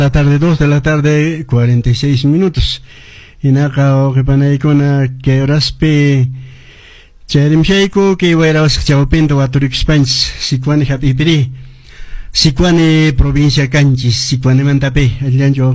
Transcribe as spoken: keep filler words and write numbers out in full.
La tarde, dos de la tarde, cuarenta y seis minutos. Inaka o que panaykuna que horaspi charimshayku que wayrawas chawpinta waturikuspans Sicuani hapipiri Sicuani provincia kanchis Sicuani mantapi allancho